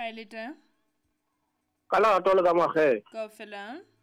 kae le teng? Ka la tolo ka moge. Kaofela.